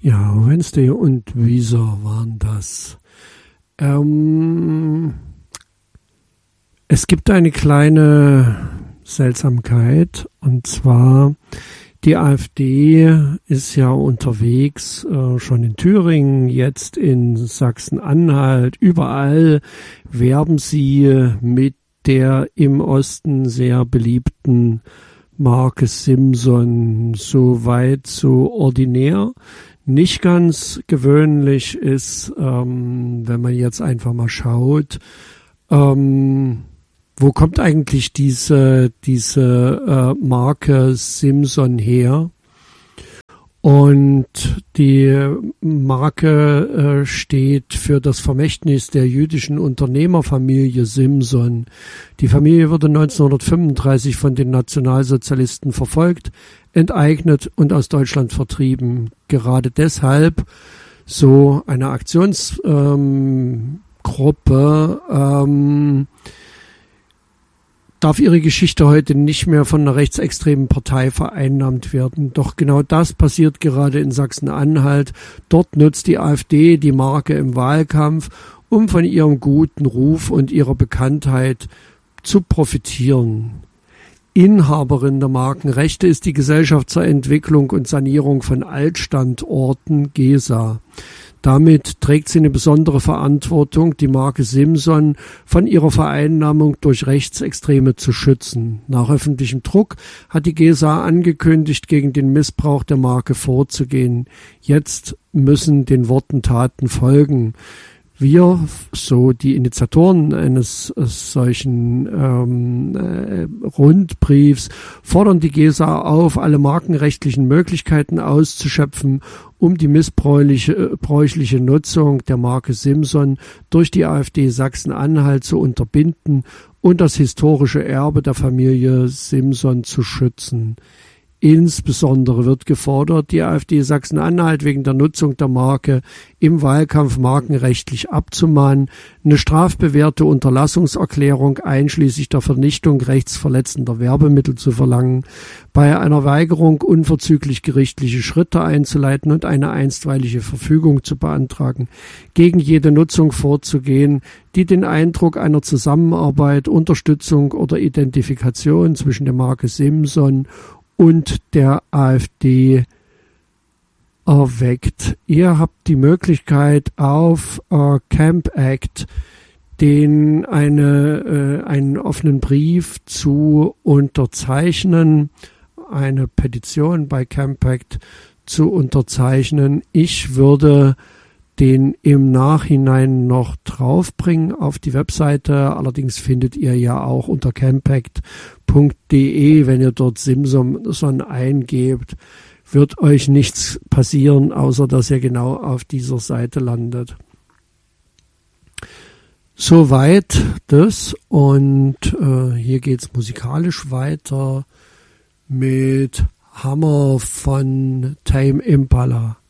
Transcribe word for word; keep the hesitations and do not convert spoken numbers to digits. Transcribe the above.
Ja, Wednesday und Weezer waren das. Ähm, es gibt eine kleine Seltsamkeit, und zwar die AfD ist ja unterwegs, äh, schon in Thüringen, jetzt in Sachsen-Anhalt, überall werben sie mit der im Osten sehr beliebten Marke Simson. So weit, so ordinär. Nicht ganz gewöhnlich ist, ähm, wenn man jetzt einfach mal schaut, ähm, wo kommt eigentlich diese, diese äh, Marke Simson her? Und die Marke äh, steht für das Vermächtnis der jüdischen Unternehmerfamilie Simson. Die Familie wurde neunzehnhundertfünfunddreißig von den Nationalsozialisten verfolgt, enteignet und aus Deutschland vertrieben. Gerade deshalb so eine Aktionsgruppe ähm, darf ihre Geschichte heute nicht mehr von einer rechtsextremen Partei vereinnahmt werden. Doch genau das passiert gerade in Sachsen-Anhalt. Dort nutzt die AfD die Marke im Wahlkampf, um von ihrem guten Ruf und ihrer Bekanntheit zu profitieren. Inhaberin der Markenrechte ist die Gesellschaft zur Entwicklung und Sanierung von Altstandorten GESA. Damit trägt sie eine besondere Verantwortung, die Marke Simson von ihrer Vereinnahmung durch Rechtsextreme zu schützen. Nach öffentlichem Druck hat die GESA angekündigt, gegen den Missbrauch der Marke vorzugehen. Jetzt müssen den Worten Taten folgen. Wir, so die Initiatoren eines solchen ähm, äh, Rundbriefs, fordern die GESA auf, alle markenrechtlichen Möglichkeiten auszuschöpfen, um die missbräuchliche bräuchliche Nutzung der Marke Simson durch die AfD Sachsen-Anhalt zu unterbinden und das historische Erbe der Familie Simson zu schützen. Insbesondere wird gefordert, die AfD Sachsen-Anhalt wegen der Nutzung der Marke im Wahlkampf markenrechtlich abzumahnen, eine strafbewährte Unterlassungserklärung einschließlich der Vernichtung rechtsverletzender Werbemittel zu verlangen, bei einer Weigerung unverzüglich gerichtliche Schritte einzuleiten und eine einstweilige Verfügung zu beantragen, gegen jede Nutzung vorzugehen, die den Eindruck einer Zusammenarbeit, Unterstützung oder Identifikation zwischen der Marke Simson und der AfD erweckt. Ihr habt die Möglichkeit auf äh, Camp Act den eine, äh, einen offenen Brief zu unterzeichnen, eine Petition bei Camp Act zu unterzeichnen. Ich würde den im Nachhinein noch draufbringen auf die Webseite. Allerdings findet ihr ja auch unter campact punkt de, wenn ihr dort Simson eingebt, wird euch nichts passieren, außer dass ihr genau auf dieser Seite landet. Soweit das, und äh, hier geht's musikalisch weiter mit Hammer von Tame Impala.